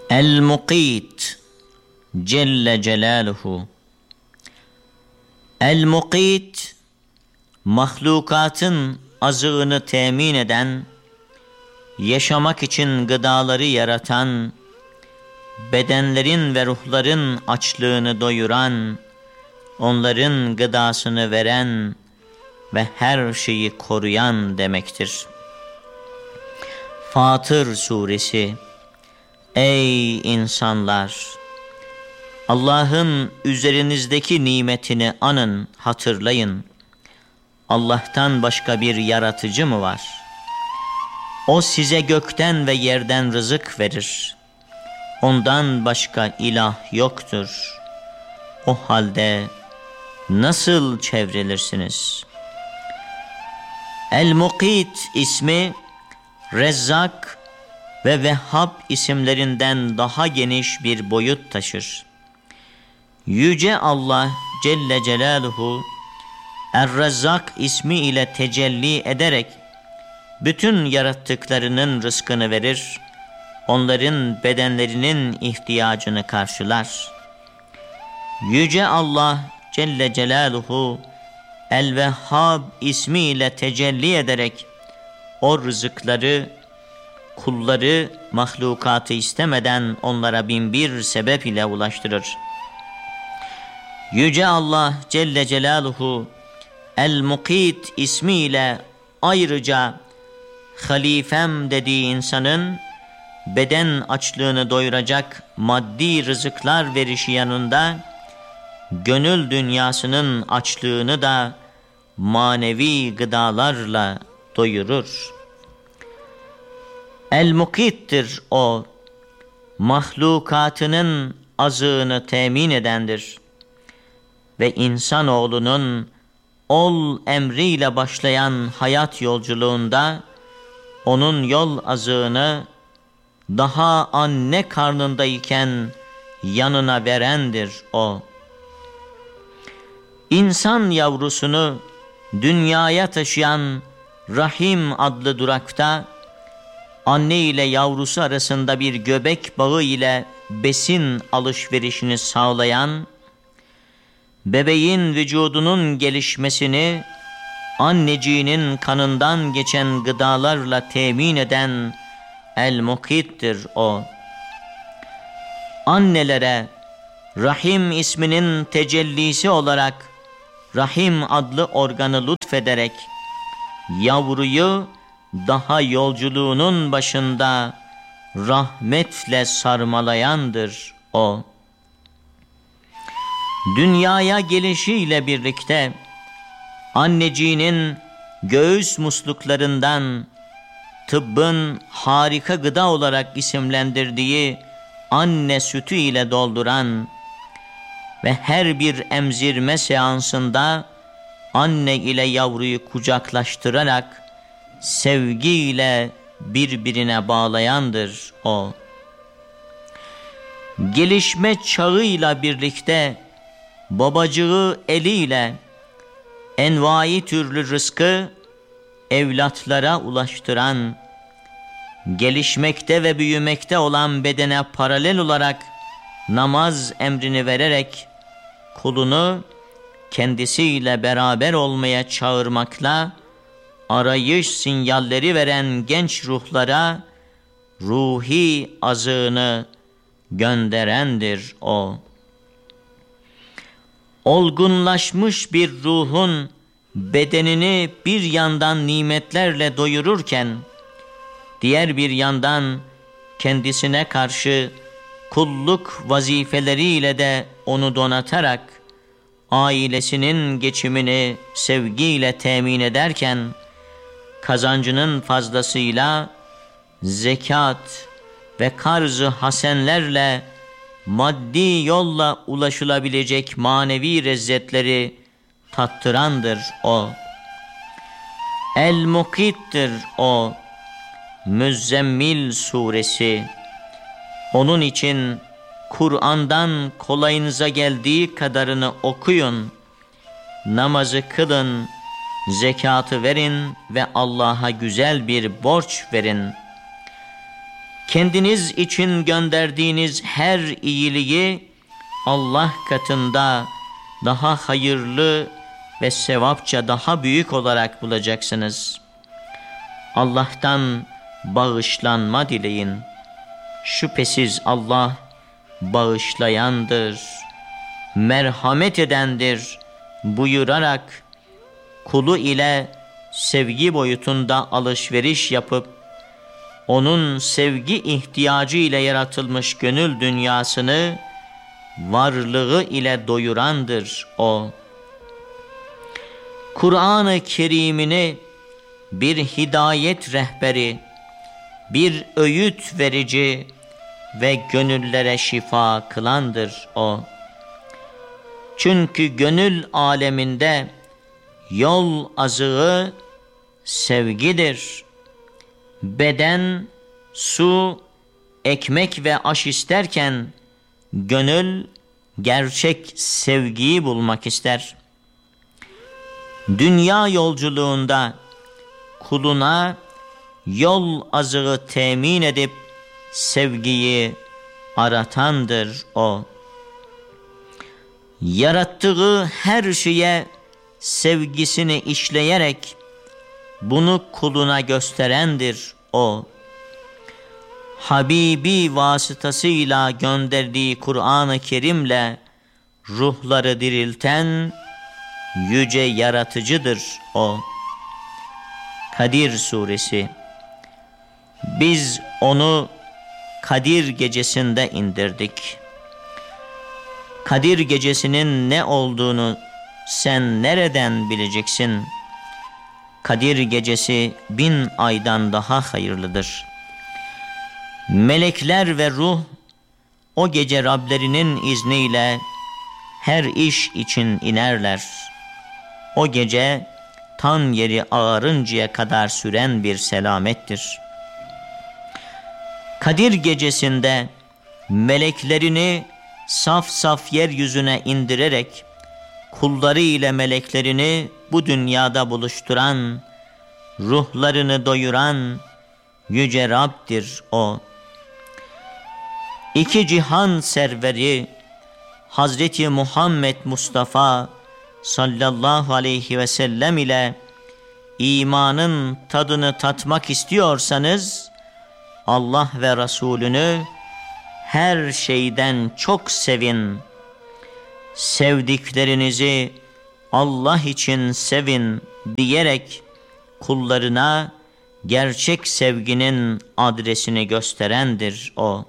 El-Mukit Celle Celaluhu. El-Mukit, mahlukatın azığını temin eden, yaşamak için gıdaları yaratan, bedenlerin ve ruhların açlığını doyuran, onların gıdasını veren ve her şeyi koruyan demektir. Fatır Suresi. Ey insanlar! Allah'ın üzerinizdeki nimetini anın, hatırlayın. Allah'tan başka bir yaratıcı mı var? O size gökten ve yerden rızık verir. Ondan başka ilah yoktur. O halde nasıl çevrilirsiniz? El-Mukit ismi Rezzak ve Vehhab isimlerinden daha geniş bir boyut taşır. Yüce Allah Celle Celaluhu Er-Rezzak ismi ile tecelli ederek bütün yarattıklarının rızkını verir, onların bedenlerinin ihtiyacını karşılar. Yüce Allah Celle Celaluhu El-Vehhab ismi ile tecelli ederek o rızıkları, kulları, mahlukatı istemeden onlara binbir sebep ile ulaştırır. Yüce Allah Celle Celaluhu El-Mukit ismiyle ayrıca halifem dediği insanın beden açlığını doyuracak maddi rızıklar verişi yanında gönül dünyasının açlığını da manevi gıdalarla doyurur. El-Mukit'tir o, mahlukatının azığını temin edendir ve insanoğlunun ol emriyle başlayan hayat yolculuğunda onun yol azığını daha anne karnındayken yanına verendir o. İnsan yavrusunu dünyaya taşıyan Rahim adlı durakta anne ile yavrusu arasında bir göbek bağı ile besin alışverişini sağlayan, bebeğin vücudunun gelişmesini anneciğinin kanından geçen gıdalarla temin eden El-Mukit'tir o. Annelere Rahim isminin tecellisi olarak Rahim adlı organı lütfederek yavruyu daha yolculuğunun başında rahmetle sarmalayandır o. Dünyaya gelişiyle birlikte anneciğinin göğüs musluklarından tıbbın harika gıda olarak isimlendirdiği anne sütü ile dolduran ve her bir emzirme seansında anne ile yavruyu kucaklaştırarak sevgiyle birbirine bağlayandır o. Gelişme çağıyla birlikte babacığı eliyle envai türlü rızkı evlatlara ulaştıran, gelişmekte ve büyümekte olan bedene paralel olarak namaz emrini vererek kulunu kendisiyle beraber olmaya çağırmakla arayış sinyalleri veren genç ruhlara ruhi azığını gönderendir o. Olgunlaşmış bir ruhun bedenini bir yandan nimetlerle doyururken, diğer bir yandan kendisine karşı kulluk vazifeleriyle de onu donatarak ailesinin geçimini sevgiyle temin ederken, kazancının fazlasıyla zekat ve karz-ı hasenlerle maddi yolla ulaşılabilecek manevi lezzetleri tattırandır o. El-Mukit'tir o. Müzzemmil Suresi. Onun için Kur'an'dan kolayınıza geldiği kadarını okuyun, namazı kılın, zekatı verin ve Allah'a güzel bir borç verin. kendiniz için gönderdiğiniz her iyiliği Allah katında daha hayırlı ve sevapça daha büyük olarak bulacaksınız. Allah'tan bağışlanma dileyin. Şüphesiz Allah bağışlayandır, merhamet edendir buyurarak kulu ile sevgi boyutunda alışveriş yapıp onun sevgi ihtiyacı ile yaratılmış gönül dünyasını varlığı ile doyurandır o. Kur'an-ı Kerim'ini bir hidayet rehberi, bir öğüt verici ve gönüllere şifa kılandır o. Çünkü gönül aleminde yol azığı sevgidir. Beden, su, ekmek ve aş isterken gönül gerçek sevgiyi bulmak ister. Dünya yolculuğunda kuluna yol azığı temin edip sevgiyi aratandır o. Yarattığı her şeye sevgisini işleyerek bunu kuluna gösterendir o. Habibi vasıtasıyla gönderdiği Kur'an-ı Kerim'le ruhları dirilten yüce yaratıcıdır o. Kadir Suresi. Biz onu Kadir gecesinde indirdik. Kadir gecesinin ne olduğunu sen nereden bileceksin? Kadir gecesi 1000 aydan daha hayırlıdır. Melekler ve ruh o gece Rablerinin izniyle her iş için inerler. O gece tan yeri ağarıncaya kadar süren bir selamettir. Kadir gecesinde meleklerini saf saf yeryüzüne indirerek kulları ile meleklerini bu dünyada buluşturan, ruhlarını doyuran yüce Rab'dir o. İki cihan serveri Hazreti Muhammed Mustafa sallallahu aleyhi ve sellem ile imanın tadını tatmak istiyorsanız Allah ve Resulünü her şeyden çok sevin. Sevdiklerinizi Allah için sevin diyerek kullarına gerçek sevginin adresini gösterendir o.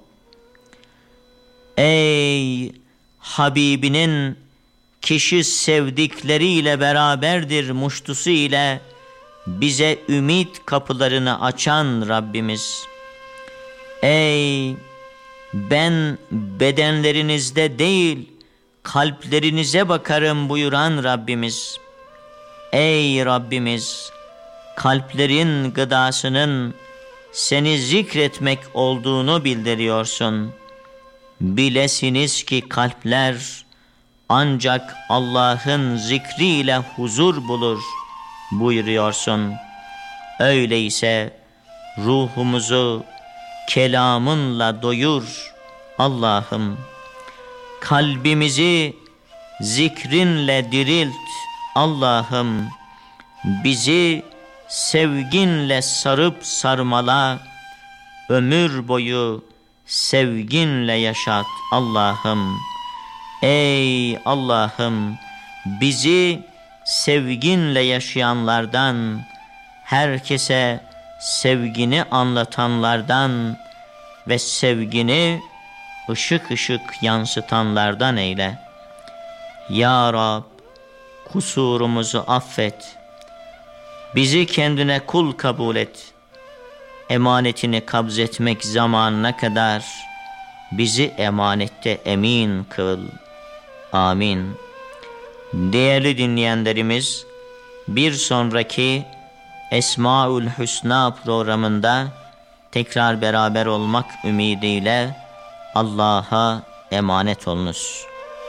Ey Habibinin kişi sevdikleriyle beraberdir muştusu ile bize ümit kapılarını açan Rabbimiz. Ey ben bedenlerinizde değil kalplerinize bakarım buyuran Rabbimiz. Ey Rabbimiz, kalplerin gıdasının seni zikretmek olduğunu bildiriyorsun. Bilesiniz ki kalpler ancak Allah'ın zikriyle huzur bulur buyuruyorsun. Öyleyse ruhumuzu kelamınla doyur Allah'ım. Kalbimizi zikrinle dirilt Allah'ım. Bizi sevginle sarıp sarmala, ömür boyu sevginle yaşat Allah'ım. Ey Allah'ım, bizi sevginle yaşayanlardan, herkese sevgini anlatanlardan ve sevgini ışık ışık yansıtanlardan eyle. Ya Rab, kusurumuzu affet. Bizi kendine kul kabul et. Emanetini kabzetmek zamanına kadar bizi emanette emin kıl. Amin. Değerli dinleyenlerimiz, bir sonraki Esmaül Hüsna programında tekrar beraber olmak ümidiyle Allah'a emanet olunuz.